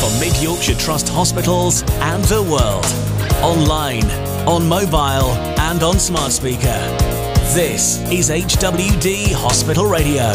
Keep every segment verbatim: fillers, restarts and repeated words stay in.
from Mid Yorkshire Trust hospitals and the world. Online, on mobile and on smart speaker. This is H W D Hospital Radio.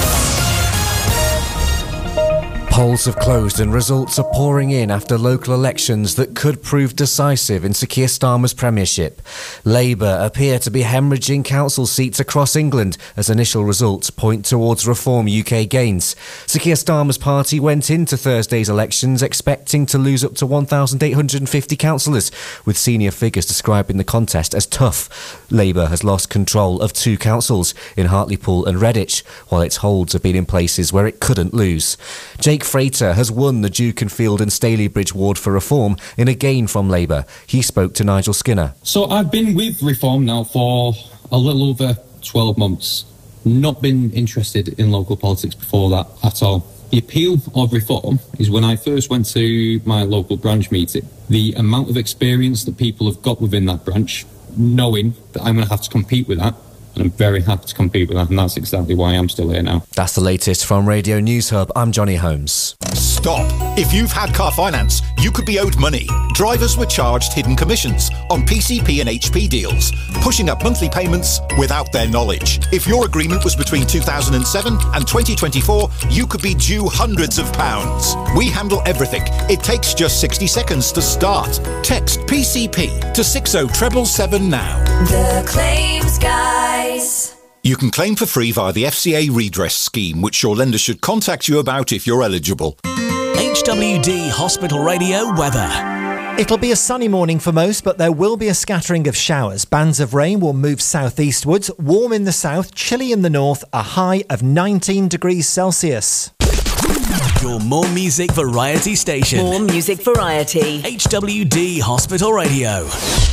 Polls have closed and results are pouring in after local elections that could prove decisive in Sir Keir Starmer's premiership. Labour appear to be hemorrhaging council seats across England as initial results point towards Reform U K gains. Sir Keir Starmer's party went into Thursday's elections expecting to lose up to one thousand eight hundred fifty councillors, with senior figures describing the contest as tough. Labour has lost control of two councils in Hartlepool and Redditch, while its holds have been in places where it couldn't lose. Jake Frater has won the Dukenfield and Stalybridge ward for Reform in a gain from Labour. He spoke to Nigel Skinner. So I've been with Reform now for a little over twelve months. Not been interested in local politics before that at all. The appeal of Reform is when I first went to my local branch meeting, the amount of experience that people have got within that branch, knowing that I'm going to have to compete with that. And I'm very happy to compete with that, and that's exactly why I'm still here now. That's the latest from Radio News Hub. I'm Johnny Holmes. Stop. If you've had car finance, you could be owed money. Drivers were charged hidden commissions on P C P and H P deals, pushing up monthly payments without their knowledge. If your agreement was between two thousand seven and twenty twenty-four, you could be due hundreds of pounds. We handle everything. It takes just sixty seconds to start. Text P C P to six oh seven seven now. The Claims Guys. You can claim for free via the F C A redress scheme, which your lender should contact you about if you're eligible. H W D Hospital Radio weather. It'll be a sunny morning for most, but there will be a scattering of showers. Bands of rain will move southeastwards, warm in the south, chilly in the north, a high of nineteen degrees Celsius. Your more music variety station. More music variety. H W D Hospital Radio.